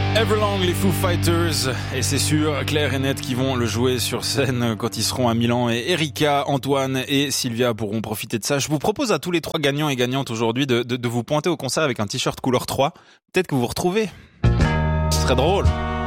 Everlong, les Foo Fighters, et c'est sûr, Claire et Ned qui vont le jouer sur scène quand ils seront à Milan, et Erika, Antoine et Sylvia pourront profiter de ça. Je vous propose à tous les trois gagnants et gagnantes aujourd'hui de vous pointer au concert avec un t-shirt couleur 3. Peut-être que vous vous retrouvez. Ce serait drôle.